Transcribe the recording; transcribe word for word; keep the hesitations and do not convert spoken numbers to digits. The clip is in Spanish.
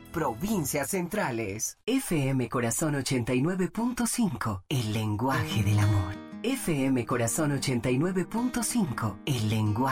provincias centrales. F M Corazón ochenta y nueve punto cinco, el lenguaje del amor. F M Corazón ochenta y nueve punto cinco, el lenguaje